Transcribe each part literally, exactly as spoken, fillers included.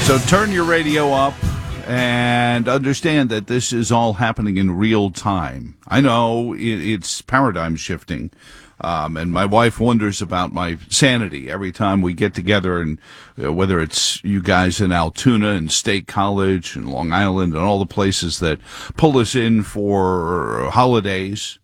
So turn your radio up and understand that this is all happening in real time. I know it, it's paradigm shifting, um, and my wife wonders about my sanity every time we get together, and uh, whether it's you guys in Altoona and State College and Long Island and all the places that pull us in for holidays,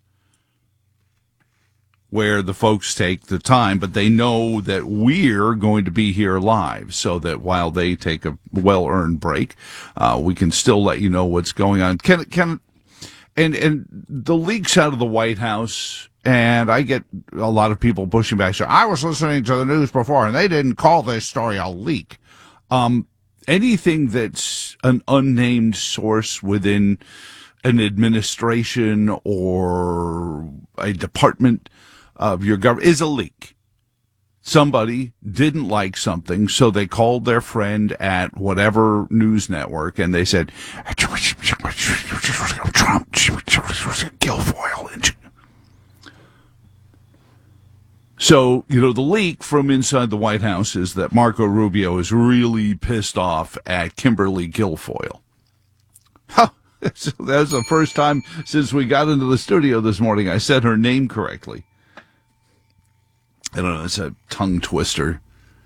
where the folks take the time, but they know that we're going to be here live, so that while they take a well-earned break, uh, we can still let you know what's going on. Can can and and the leaks out of the White House, and I get a lot of people pushing back. So I was listening to the news before, and they didn't call this story a leak. Um, anything that's an unnamed source within an administration or a department of your government is a leak. Somebody didn't like something, so they called their friend at whatever news network, and they said, Trump, Guilfoyle. So, you know, the leak from inside the White House is that Marco Rubio is really pissed off at Kimberly Guilfoyle. Huh. So that was the first time since we got into the studio this morning I said her name correctly. I don't know, it's a tongue twister.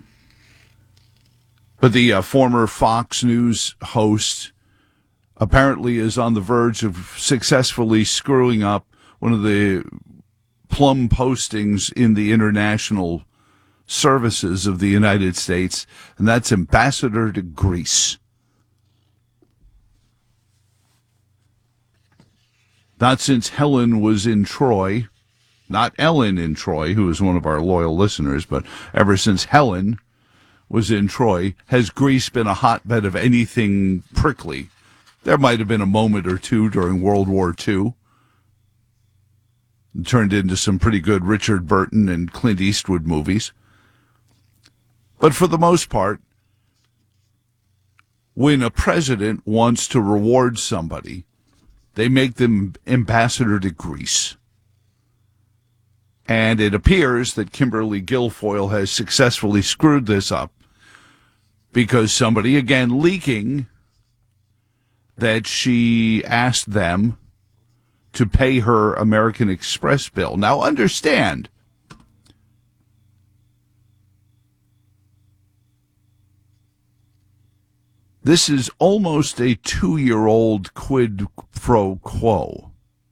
But the uh, former Fox News host apparently is on the verge of successfully screwing up one of the plum postings in the international services of the United States, and that's ambassador to Greece. Not since Helen was in Troy. Not Ellen in Troy, who is one of our loyal listeners, but ever since Helen was in Troy, has Greece been a hotbed of anything prickly. There might have been a moment or two during World War Two. It turned into some pretty good Richard Burton and Clint Eastwood movies. But for the most part, when a president wants to reward somebody, they make them ambassador to Greece. And it appears that Kimberly Guilfoyle has successfully screwed this up because somebody, again, leaking that she asked them to pay her American Express bill. Now, understand, this is almost a two-year-old quid pro quo.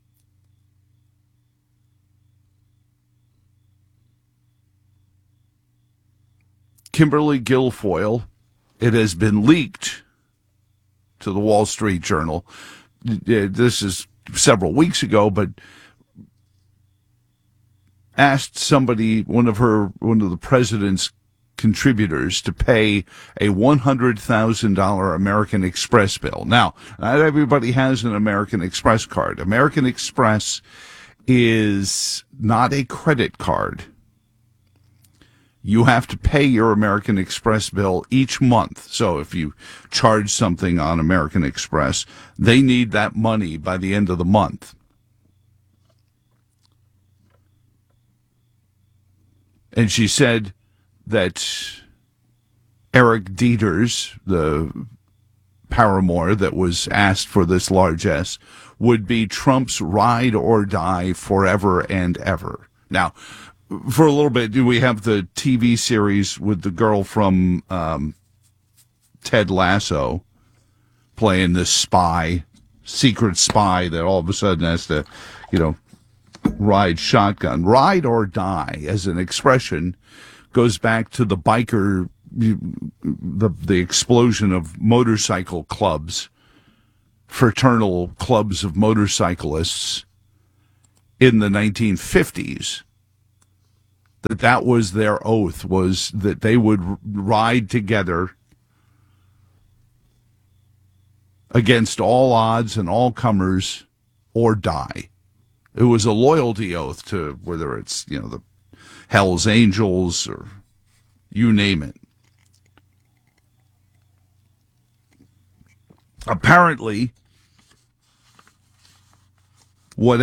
Kimberly Guilfoyle, it has been leaked to the Wall Street Journal. This is several weeks ago, but asked somebody, one of her, one of the president's contributors, to pay a one hundred thousand dollars American Express bill. Now, not everybody has an American Express card. American Express is not a credit card. You have to pay your American Express bill each month. So if you charge something on American Express, they need that money by the end of the month. And she said that Eric Dieters, the paramour that was asked for this largesse, would be Trump's ride or die forever and ever. Now, for a little bit, we have the T V series with the girl from um, Ted Lasso playing this spy, secret spy that all of a sudden has to, you know, ride shotgun. Ride or die, as an expression, goes back to the biker, the, the explosion of motorcycle clubs, fraternal clubs of motorcyclists in the nineteen fifties. That that was their oath, was that they would ride together against all odds and all comers or die. It was a loyalty oath to whether it's, you know, the Hell's Angels or you name it. Apparently, what